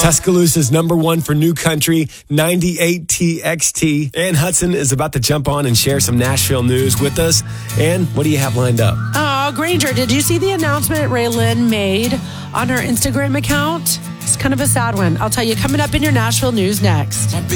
Tuscaloosa's #1 for new country, 98 TXT. Ann Hudson is about to jump on and share some Nashville news with us. Ann, what do you have lined up? Granger, did you see the announcement Raylan made on her Instagram account? It's kind of a sad one. I'll tell you coming up in your Nashville news next.